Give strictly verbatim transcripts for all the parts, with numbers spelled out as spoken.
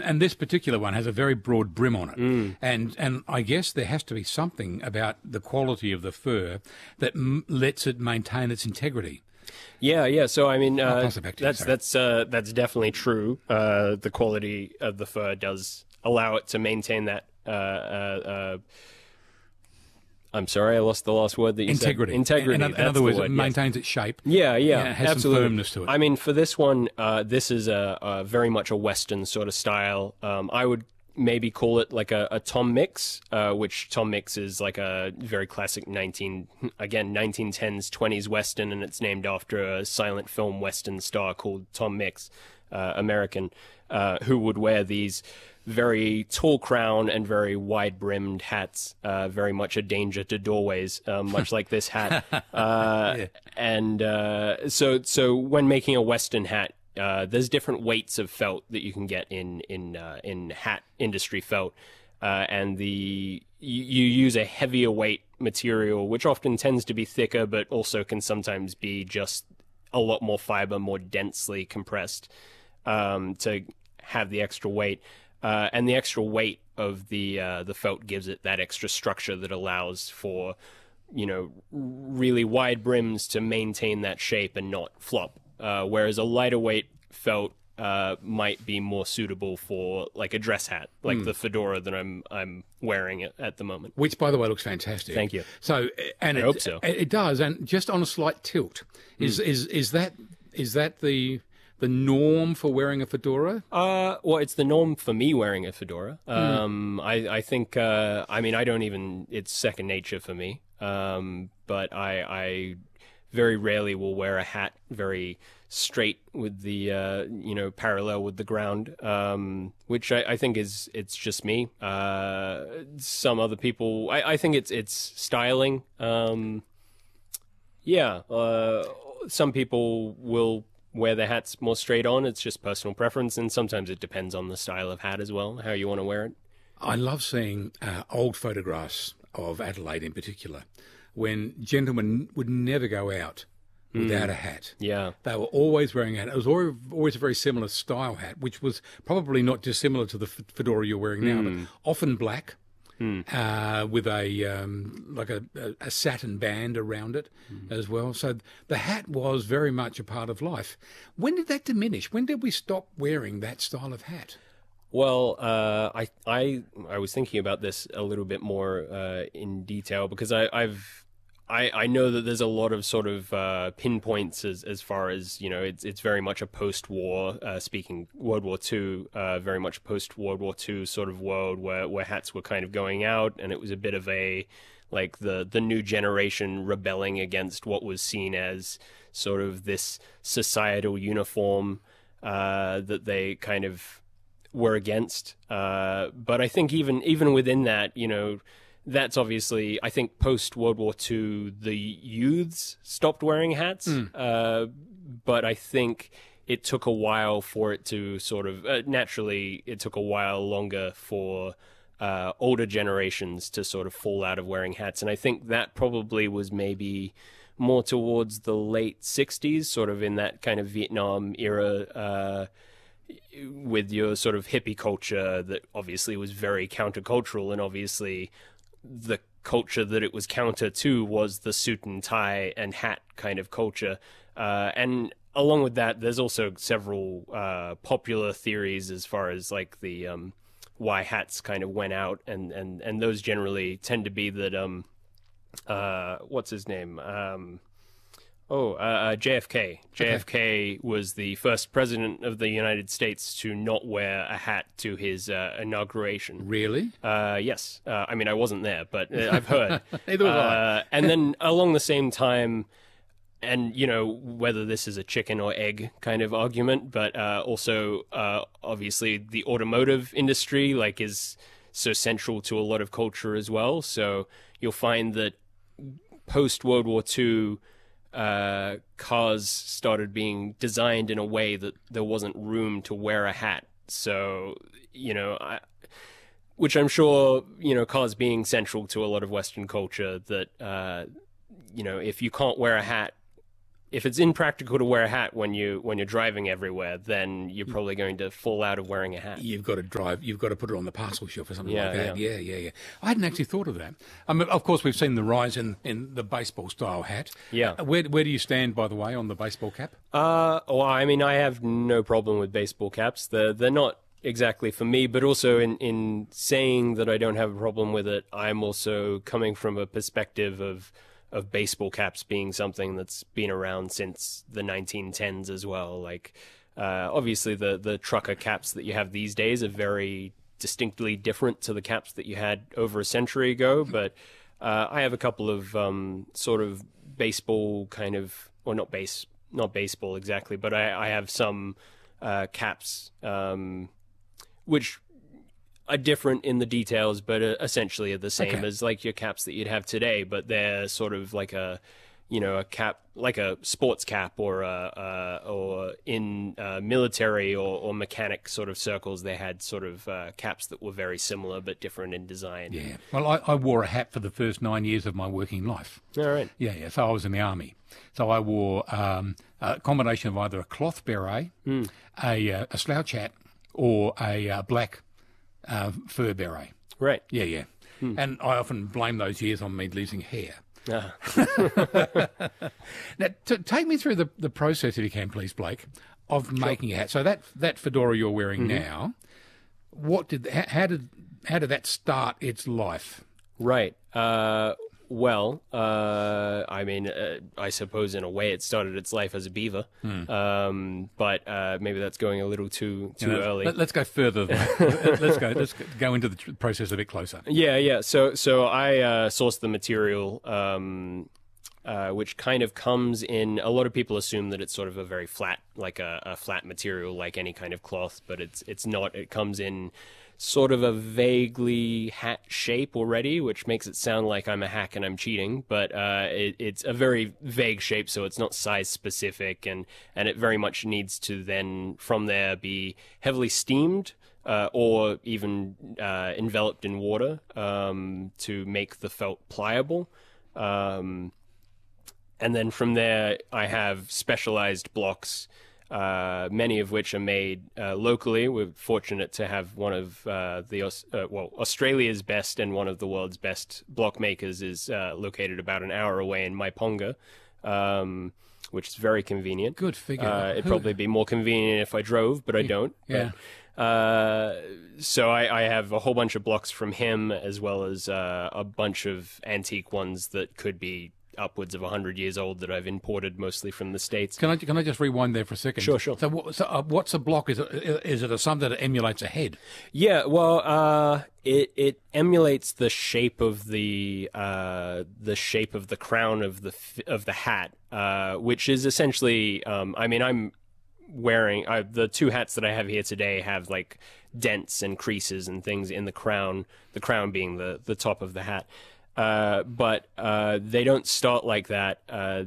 and this particular one has a very broad brim on it. Mm. And and I guess there has to be something about the quality of the fur that m- lets it maintain its integrity. Yeah, yeah. So I mean, uh, you, that's sorry. that's uh, that's definitely true. Uh, the quality of the fur does allow it to maintain that. Uh, uh, uh, I'm sorry, I lost the last word that you integrity. said. Integrity. In, in, in other words, word, it maintains yes. its shape. Yeah, yeah, and it has absolutely. some firmness to it. I mean, for this one, uh, this is a, a very much a Western sort of style. Um, I would maybe call it like a, a Tom Mix, uh, which Tom Mix is like a very classic nineteen again nineteen tens twenties Western, and it's named after a silent film Western star called Tom Mix, uh, American, uh, who would wear these very tall crown and very wide-brimmed hats, uh, very much a danger to doorways, um, much like this hat. Uh, yeah. And uh, so, so when making a Western hat, uh, there's different weights of felt that you can get in in uh, in hat industry felt, uh, and the you, you use a heavier weight material, which often tends to be thicker, but also can sometimes be just a lot more fiber, more densely compressed, um, to have the extra weight. Uh, and the extra weight of the uh, the felt gives it that extra structure that allows for, you know, really wide brims to maintain that shape and not flop. Uh, whereas a lighter weight felt uh, might be more suitable for like a dress hat, like mm. the fedora that I'm I'm wearing at, at the moment. Which, by the way, looks fantastic. Thank you. So, and I it, hope so. It does, and just on a slight tilt. Is mm. is is that is that the the norm for wearing a fedora? Uh, well, it's the norm for me wearing a fedora. Um, mm. I, I think, uh, I mean, I don't even, it's second nature for me. Um, but I, I very rarely will wear a hat very straight with the, uh, you know, parallel with the ground, um, which I, I think is, it's just me. Uh, some other people, I, I think it's, it's styling. Um, yeah, uh, some people will wear their hats more straight on. It's just personal preference, and sometimes it depends on the style of hat as well, how you want to wear it. I love seeing uh, old photographs of Adelaide in particular, when gentlemen would never go out without mm. a hat. Yeah. They were always wearing a hat. It was always, always a very similar style hat, which was probably not dissimilar to the fedora you're wearing now, mm. but often black. Mm. Uh, with a um, like a, a, a satin band around it mm. as well. So the hat was very much a part of life. When did that diminish? When did we stop wearing that style of hat? Well, uh, I I I was thinking about this a little bit more uh, in detail, because I, I've I, I know that there's a lot of sort of uh, pinpoints as as far as, you know, it's it's very much a post-war, uh, speaking World War Two, uh, very much post-World War Two sort of world where, where hats were kind of going out, and it was a bit of a, like the, the new generation rebelling against what was seen as sort of this societal uniform uh, that they kind of were against. Uh, but I think even even within that, you know, that's obviously, I think, post-World War Two, the youths stopped wearing hats. Mm. Uh, but I think it took a while for it to sort of, uh, naturally, it took a while longer for uh, older generations to sort of fall out of wearing hats. And I think that probably was maybe more towards the late sixties, sort of in that kind of Vietnam era, uh, with your sort of hippie culture that obviously was very countercultural, and obviously the culture that it was counter to was the suit and tie and hat kind of culture. Uh, and along with that, there's also several uh, popular theories as far as like the um, why hats kind of went out, and, and, and those generally tend to be that um uh what's his name um Oh, uh, uh, J F K. J F K okay. was the first president of the United States to not wear a hat to his uh, inauguration. Really? Uh, yes. Uh, I mean, I wasn't there, but uh, I've heard. Neither was uh, I. And then along the same time, and, you know, whether this is a chicken or egg kind of argument, but uh, also, uh, obviously, the automotive industry, like, is so central to a lot of culture as well. So you'll find that post-World War Two, uh, cars started being designed in a way that there wasn't room to wear a hat. So, you know, I, which I'm sure, you know, cars being central to a lot of Western culture, that, uh, you know, if you can't wear a hat if it's impractical to wear a hat when you when you're driving everywhere, then you're probably going to fall out of wearing a hat. You've got to drive. You've got to put it on the parcel shelf or something Yeah, like that. yeah. Yeah. yeah, yeah, I hadn't actually thought of that. I mean, of course, we've seen the rise in, in the baseball style hat. Yeah. Uh, Where where do you stand, by the way, on the baseball cap? Uh, well, I mean, I have no problem with baseball caps. They're they're not exactly for me, but also in in saying that I don't have a problem with it, I'm also coming from a perspective of. of baseball caps being something that's been around since the nineteen tens as well. Like, uh, obviously the, the trucker caps that you have these days are very distinctly different to the caps that you had over a century ago. But uh, I have a couple of um, sort of baseball kind of, or not base, not baseball exactly, but I, I have some uh, caps um, which are different in the details, but uh, essentially are the same Okay. as like your caps that you'd have today. But they're sort of like a, you know, a cap, like a sports cap, or a, uh, or in uh, military or, or mechanic sort of circles, they had sort of uh, caps that were very similar but different in design. Yeah. Well, I, I wore a hat for the first nine years of my working life. All right. Yeah, yeah. So I was in the army. So I wore um, a combination of either a cloth beret, Mm. a, uh, a slouch hat, or a uh, black uh, fur beret. Right. Yeah, yeah. Hmm. And I often blame those years on me losing hair. Ah. Now, t- take me through the, the process, if you can, please, Blake, of making a hat. So that that fedora you're wearing Mm-hmm. now, what did how, how did how did that start its life? Right. Uh, well, uh, I mean, uh, I suppose in a way it started its life as a beaver, um, but uh, maybe that's going a little too too You know, early. Let, us go further. Than that. let's go. Let's go into the tr- process a bit closer. Yeah, yeah. So, so I uh, sourced the material, um, uh, which kind of comes in. A lot of people assume that it's sort of a very flat, like a, a flat material, like any kind of cloth, but it's it's not. It comes in sort of a vaguely hat shape already, which makes it sound like I'm a hack and I'm cheating. But uh, it, it's a very vague shape, so it's not size specific, and and it very much needs to then from there be heavily steamed. Uh, or even uh, enveloped in water um, to make the felt pliable. Um, and then from there, I have specialized blocks, uh, many of which are made uh, locally. We're fortunate to have one of uh, the, Aus- uh, well, Australia's best and one of the world's best block makers is uh, located about an hour away in Maiponga, um, which is very convenient. Good figure. Uh, it'd Who- probably be more convenient if I drove, but I don't. Yeah. Uh, so I, I have a whole bunch of blocks from him, as well as uh, a bunch of antique ones that could be upwards of one hundred years old that I've imported mostly from the States. Can I can I just rewind there for a second? Sure, sure. So, what, so uh, what's a block? Is it is it a sum that emulates a head? Yeah, well, uh, it it emulates the shape of the uh, the shape of the crown of the f- of the hat, uh, which is essentially. Um, I mean, I'm wearing uh, the two hats that I have here today have like dents and creases and things in the crown. The crown being the the top of the hat, uh, but uh, they don't start like that. Uh,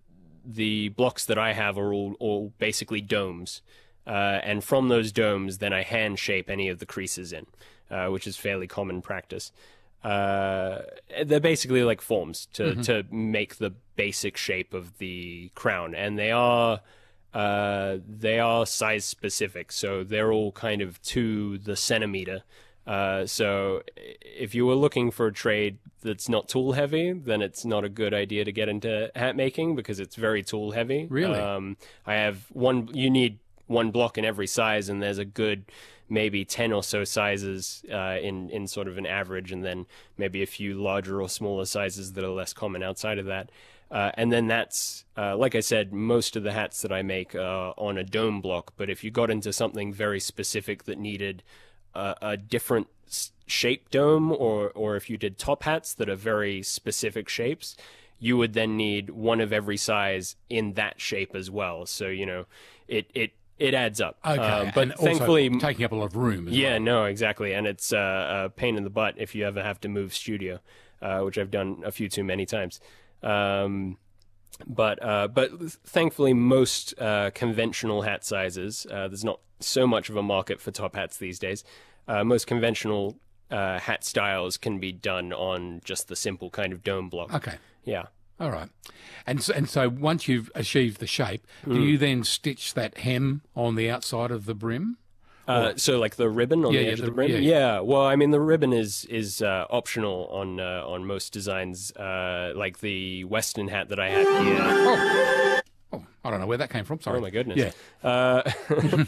the blocks that I have are all all basically domes. Uh, and from those domes, then I hand shape any of the creases in, uh, which is fairly common practice. Uh, they're basically like forms to, mm-hmm. to make the basic shape of the crown, and they are uh, they are size specific, so they're all kind of to the centimeter. Uh, so if you were looking for a trade that's not tool heavy, then it's not a good idea to get into hat making because it's very tool heavy. Really? Um, I have one. You need one block in every size, and there's a good maybe ten or so sizes uh, in, in sort of an average, and then maybe a few larger or smaller sizes that are less common outside of that. Uh, and then that's, uh, like I said, most of the hats that I make are on a dome block, but if you got into something very specific that needed a, a different shape dome, or, or if you did top hats that are very specific shapes, you would then need one of every size in that shape as well. So, you know, it, it, it adds up. Okay, Uh, but and thankfully, also taking up a lot of room. As yeah, well. no, exactly, and it's uh, a pain in the butt if you ever have to move studio, uh, which I've done a few too many times. Um, but uh, but thankfully, most uh, conventional hat sizes, uh, there's not so much of a market for top hats these days. Uh, most conventional uh, hat styles can be done on just the simple kind of dome block. Okay. Yeah. All right. And so, and so once you've achieved the shape, do you then stitch that hem on the outside of the brim? Uh, so like the ribbon on Yeah, the yeah, edge of the- the brim? yeah, Yeah, yeah. well, I mean, the ribbon is is uh, optional on uh, on most designs, uh, like the Western hat that I have here. Oh. Oh, I don't know where that came from. Sorry. Oh, my goodness. Yeah. Uh,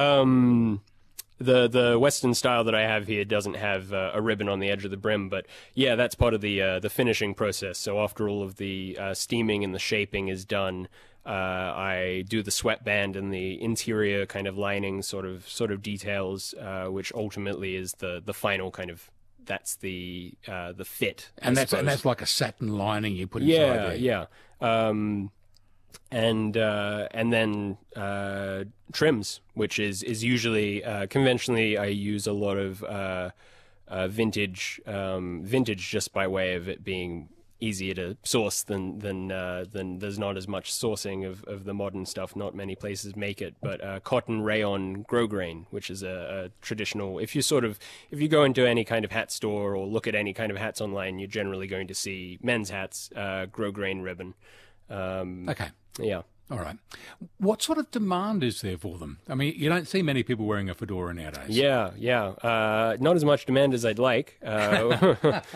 um, the the Western style that I have here doesn't have uh, a ribbon on the edge of the brim, but yeah, that's part of the uh, the finishing process. So after all of the uh, steaming and the shaping is done, uh, I do the sweatband and the interior kind of lining sort of sort of details, uh, which ultimately is the the final kind of that's the uh, the fit. I And that's and suppose. that's like a satin lining you put inside Yeah, there. yeah. Um, and uh, and then uh, trims, which is is usually uh, conventionally I use a lot of uh, uh, vintage um, vintage just by way of it being easier to source than than uh, than there's not as much sourcing of, of the modern stuff. Not many places make it, but uh, cotton rayon grosgrain, which is a, a traditional. If you sort of if you go into any kind of hat store or look at any kind of hats online, you're generally going to see men's hats, uh, grosgrain ribbon. Um, Okay. yeah. All right. What sort of demand is there for them? I mean, you don't see many people wearing a fedora nowadays. Yeah, yeah. Uh, not as much demand as I'd like, uh,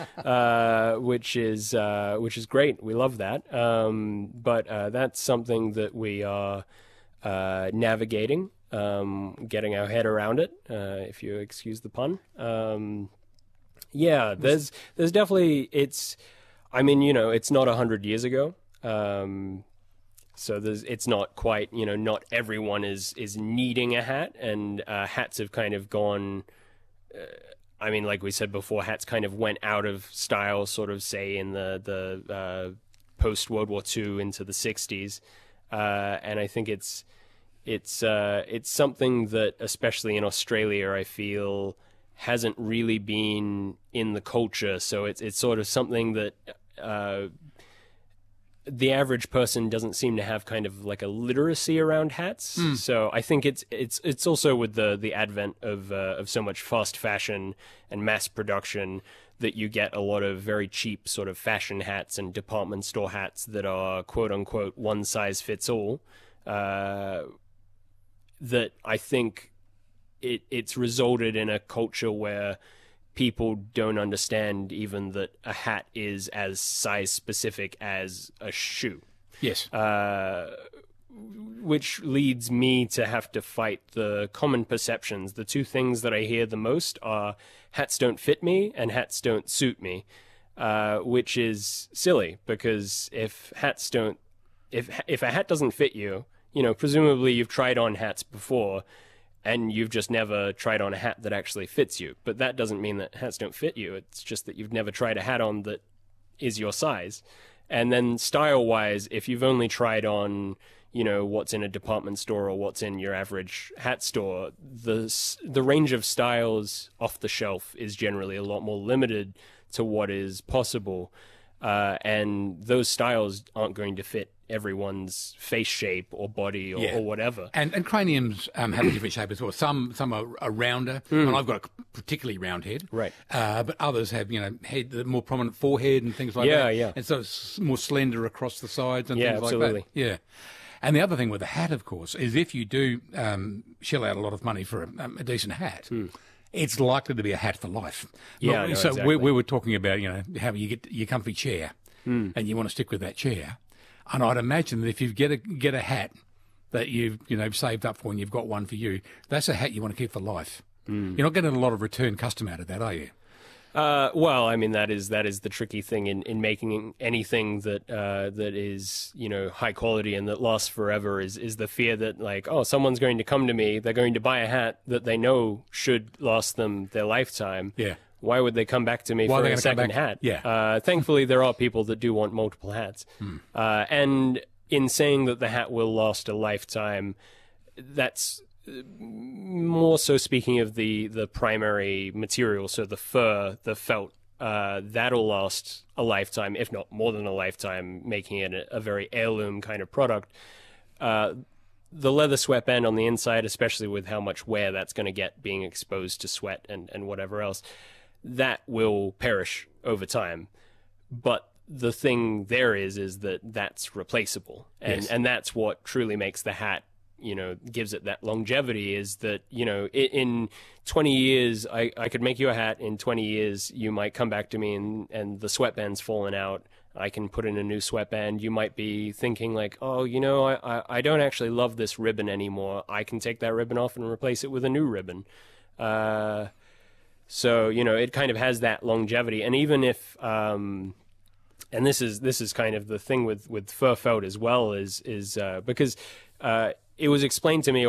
uh, which is uh, which is great. We love that. Um, but uh, that's something that we are uh, navigating, um, getting our head around it. Uh, if you excuse the pun. Um, yeah, there's there's definitely it's. I mean, you know, it's not a hundred years ago. Um, So there's, it's not quite, you know, not everyone is, is needing a hat, and uh, hats have kind of gone, uh, I mean, like we said before, hats kind of went out of style, sort of, say, in the, the uh, post-World War Two into the sixties. Uh, and I think it's, it's, uh, it's something that, especially in Australia, I feel hasn't really been in the culture. So it's, it's sort of something that... Uh, the average person doesn't seem to have kind of like a literacy around hats. Mm. So I think it's it's it's also with the the advent of uh, of so much fast fashion and mass production that you get a lot of very cheap sort of fashion hats and department store hats that are quote unquote one size fits all. Uh, that I think it it's resulted in a culture where people don't understand even that a hat is as size specific as a shoe. Yes. Uh, which leads me to have to fight the common perceptions. The two things that I hear the most are hats don't fit me and hats don't suit me, uh, which is silly because if hats don't, if if a hat doesn't fit you, you know, presumably you've tried on hats before, and you've just never tried on a hat that actually fits you. But that doesn't mean that hats don't fit you. It's just that you've never tried a hat on that is your size. And then style-wise, if you've only tried on, you know, what's in a department store or what's in your average hat store, the the range of styles off the shelf is generally a lot more limited to what is possible. Uh, and those styles aren't going to fit everyone's face shape or body or, Yeah. or whatever. And and craniums um, have a different shape as well. Some some are, are rounder, and I've got a particularly round head. Right. Uh, but others have, you know, head the more prominent forehead and things like Yeah, that. yeah. And so it's more slender across the sides and Yeah, things absolutely. like that. Yeah. And the other thing with a hat, of course, is if you do um, shell out a lot of money for a, um, a decent hat, it's likely to be a hat for life. Yeah, Not- no, so exactly. we, we were talking about, you know, how you get your comfy chair, and you want to stick with that chair. And I'd imagine that if you get a get a hat that you've you know saved up for and you've got one for you, that's a hat you want to keep for life. You're not getting a lot of return custom out of that, are you? Uh, well, I mean that is that is the tricky thing in, in making anything that uh, that is you know high quality and that lasts forever is is the fear that like oh someone's going to come to me, they're going to buy a hat that they know should last them their lifetime. Yeah. Why would they come back to me Why are for they a gonna come second back? hat? Yeah. Uh, thankfully, there are people that do want multiple hats. Uh, and in saying that the hat will last a lifetime, that's more so speaking of the, the primary material, so the fur, the felt, uh, that'll last a lifetime, if not more than a lifetime, making it a, a very heirloom kind of product. Uh, the leather sweatband on the inside, especially with how much wear that's going to get being exposed to sweat and, and whatever else, that will perish over time. But the thing there is is that that's replaceable, and Yes. and that's what truly makes the hat, you know, gives it that longevity, is that, you know, i- in twenty years, I, I could make you a hat. In twenty years, you might come back to me and, and the sweatband's fallen out. I can put in a new sweatband. You might be thinking like, oh, you know, I, I, I don't actually love this ribbon anymore. I can take that ribbon off and replace it with a new ribbon. Uh, so, you know, it kind of has that longevity. And even if... Um, and this is this is kind of the thing with, with fur felt as well, is is uh, because uh, it was explained to me